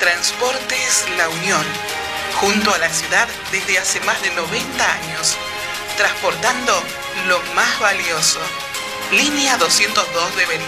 Transportes La Unión, junto a la ciudad desde hace más de 90 años, transportando lo más valioso. Línea 202 de